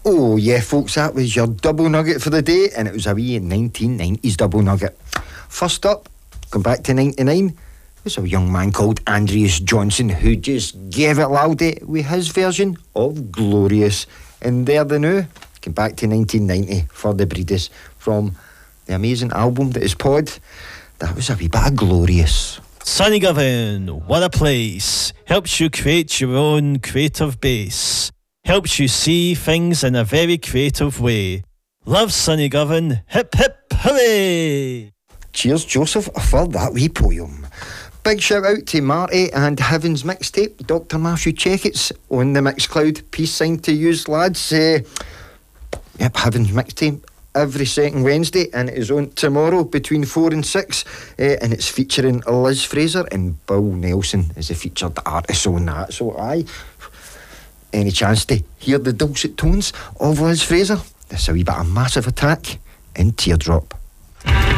Oh yeah, folks, that was your double nugget for the day, and it was a wee 1990s double nugget. First up, going back to 99, there's a young man called Andreas Johnson who just gave it loudy with his version of Glorious. And there they now, going back to 1990 for the Breeders from the amazing album that is Pod. That was a wee bit of Glorious. Sonny Given, What a Place, helps you create your own creative base, helps you see things in a very creative way. Love Sonny Given, hip hip hooray! Cheers, Joseph, for that wee poem. Big shout out to Marty and Heaven's Mixtape, Dr. Matthew Checkets on the Mixcloud. Peace sign to yous, lads. Yep, Heaven's Mixtape every second Wednesday, and it is on tomorrow between 4 and 6, and it's featuring Liz Fraser, and Bill Nelson is the featured artist on that. So aye, any chance to hear the dulcet tones of Liz Fraser? This is a wee bit of Massive Attack in Teardrop.